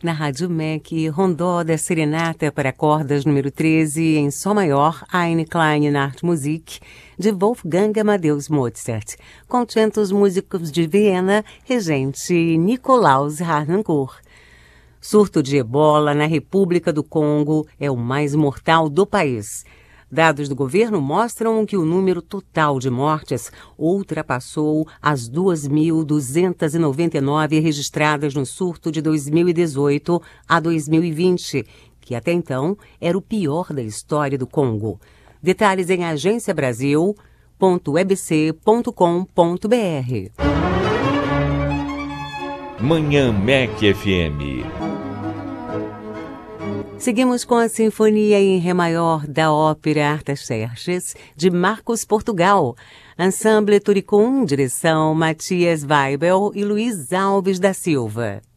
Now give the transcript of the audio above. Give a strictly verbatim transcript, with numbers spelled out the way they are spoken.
na Rádio M E C, Rondó da Serenata para cordas número treze, em Sol maior, Eine kleine Nachtmusik, de Wolfgang Amadeus Mozart, concertos músicos de Viena, regente Nicolaus Harnoncourt. Surto de ebola na República do Congo é o mais mortal do país. Dados do governo mostram que o número total de mortes ultrapassou as duas mil duzentas e noventa e nove registradas no surto de dois mil e dezoito a dois mil e vinte, que até então era o pior da história do Congo. Detalhes em agência brasil ponto e b c ponto com ponto b r. Manhã M E C F M. Seguimos com a Sinfonia em Ré maior da Ópera Artaxerxes, de Marcos Portugal. Ensemble Turicum, direção Matias Weibel e Luiz Alves da Silva.